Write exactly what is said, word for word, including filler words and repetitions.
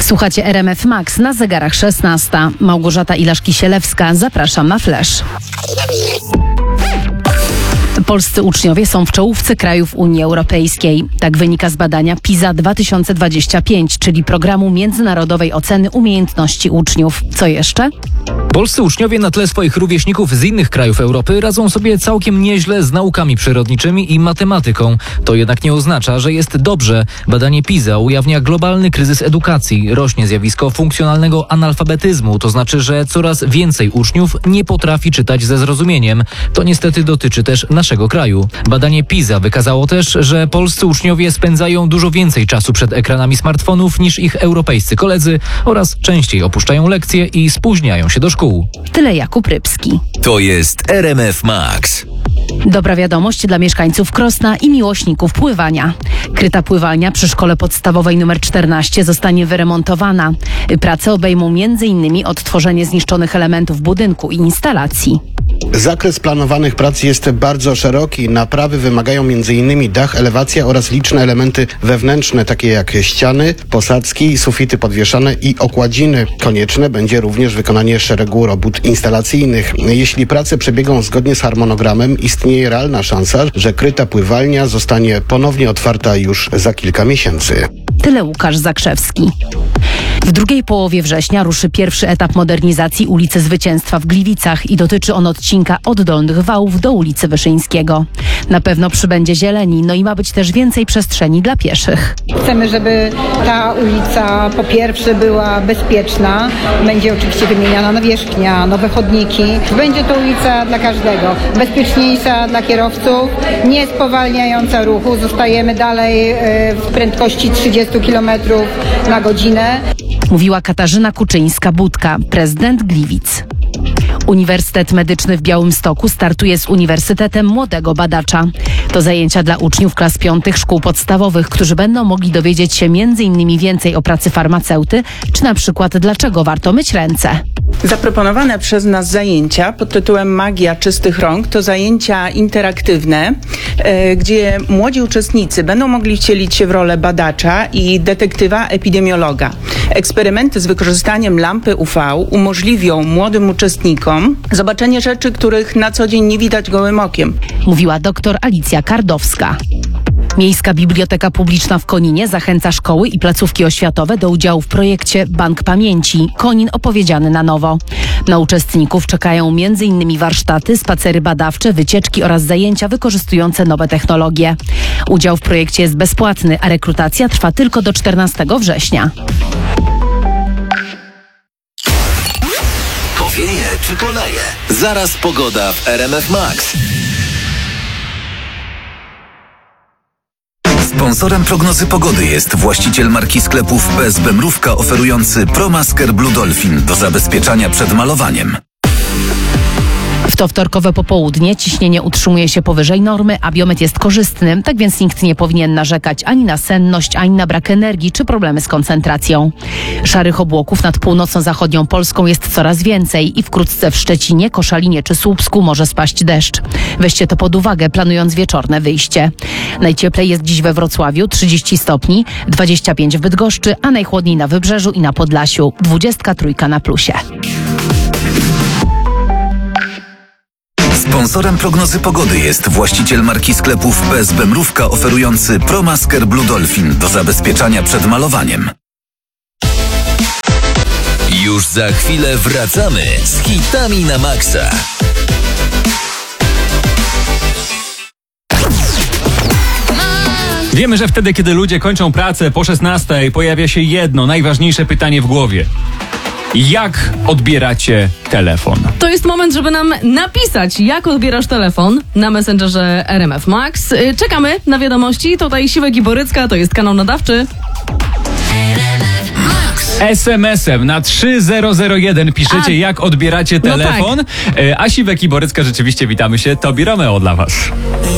Słuchacie R M F Max, na zegarach szesnasta. Małgorzata Ilaszki-Sielewska, zapraszam na Flash. Polscy uczniowie są w czołówce krajów Unii Europejskiej. Tak wynika z badania PISA dwa tysiące dwadzieścia pięć, czyli programu międzynarodowej oceny umiejętności uczniów. Co jeszcze? Polscy uczniowie na tle swoich rówieśników z innych krajów Europy radzą sobie całkiem nieźle z naukami przyrodniczymi i matematyką. To jednak nie oznacza, że jest dobrze. Badanie PISA ujawnia globalny kryzys edukacji. Rośnie zjawisko funkcjonalnego analfabetyzmu, to znaczy, że coraz więcej uczniów nie potrafi czytać ze zrozumieniem. To niestety dotyczy też naszego kraju. Badanie PISA wykazało też, że polscy uczniowie spędzają dużo więcej czasu przed ekranami smartfonów niż ich europejscy koledzy oraz częściej opuszczają lekcje i spóźniają się do szkół. Tyle Jakub Rybski. To jest R M F Max. Dobra wiadomość dla mieszkańców Krosna i miłośników pływania. Kryta pływalnia przy szkole podstawowej nr czternaście zostanie wyremontowana. Prace obejmą między innymi odtworzenie zniszczonych elementów budynku i instalacji. Zakres planowanych prac jest bardzo szeroki. Naprawy wymagają między innymi dach, elewacja oraz liczne elementy wewnętrzne, takie jak ściany, posadzki, sufity podwieszane i okładziny. Konieczne będzie również wykonanie szeregu robót instalacyjnych. Jeśli prace przebiegą zgodnie z harmonogramem, istnieje realna szansa, że kryta pływalnia zostanie ponownie otwarta już za kilka miesięcy. Tyle Łukasz Zakrzewski. W drugiej połowie września ruszy pierwszy etap modernizacji ulicy Zwycięstwa w Gliwicach i dotyczy on odcinka od Dolnych Wałów do ulicy Wyszyńskiego. Na pewno przybędzie zieleni, no i ma być też więcej przestrzeni dla pieszych. Chcemy, żeby ta ulica po pierwsze była bezpieczna, będzie oczywiście wymieniana nawierzchnia, nowe chodniki. Będzie to ulica dla każdego, bezpieczniejsza dla kierowców, nie spowalniająca ruchu. Zostajemy dalej w prędkości trzydzieści kilometrów na godzinę. Mówiła Katarzyna Kuczyńska-Budka, prezydent Gliwic. Uniwersytet Medyczny w Białymstoku startuje z Uniwersytetem Młodego Badacza. To zajęcia dla uczniów klas piątych szkół podstawowych, którzy będą mogli dowiedzieć się między innymi więcej o pracy farmaceuty, czy na przykład dlaczego warto myć ręce. Zaproponowane przez nas zajęcia pod tytułem Magia czystych rąk to zajęcia interaktywne, e, gdzie młodzi uczestnicy będą mogli wcielić się w rolę badacza i detektywa epidemiologa. Eksperymenty z wykorzystaniem lampy U V umożliwią młodym uczestnikom zobaczenie rzeczy, których na co dzień nie widać gołym okiem. Mówiła dr Alicja Kardowska. Miejska Biblioteka Publiczna w Koninie zachęca szkoły i placówki oświatowe do udziału w projekcie Bank Pamięci Konin opowiedziany na nowo. Na uczestników czekają między innymi warsztaty, spacery badawcze, wycieczki oraz zajęcia wykorzystujące nowe technologie. Udział w projekcie jest bezpłatny, a rekrutacja trwa tylko do czternastego września. Powieje czy poleje? Zaraz pogoda w R M F Max. Sponsorem prognozy pogody jest właściciel marki sklepów B S B Mrówka oferujący ProMasker Blue Dolphin do zabezpieczania przed malowaniem. W to wtorkowe popołudnie ciśnienie utrzymuje się powyżej normy, a biometr jest korzystny, tak więc nikt nie powinien narzekać ani na senność, ani na brak energii czy problemy z koncentracją. Szarych obłoków nad północno-zachodnią Polską jest coraz więcej i wkrótce w Szczecinie, Koszalinie czy Słupsku może spaść deszcz. Weźcie to pod uwagę, planując wieczorne wyjście. Najcieplej jest dziś we Wrocławiu, trzydzieści stopni, dwadzieścia pięć w Bydgoszczy, a najchłodniej na Wybrzeżu i na Podlasiu, dwadzieścia trzy na plusie. Sponsorem prognozy pogody jest właściciel marki sklepów B S B Mrówka oferujący ProMasker Blue Dolphin do zabezpieczania przed malowaniem. Już za chwilę wracamy z hitami na maksa. Wiemy, że wtedy, kiedy ludzie kończą pracę po szesnastej, pojawia się jedno najważniejsze pytanie w głowie. Jak odbieracie telefon? To jest moment, żeby nam napisać, jak odbierasz telefon na Messengerze R M F Max. Czekamy na wiadomości. Tutaj Siwek i Borycka, to jest kanał nadawczy. es em esem na trzy zero zero jeden piszecie, a, jak odbieracie telefon. No tak. A Siwek i Borycka, rzeczywiście witamy się. Tobi Romeo dla was.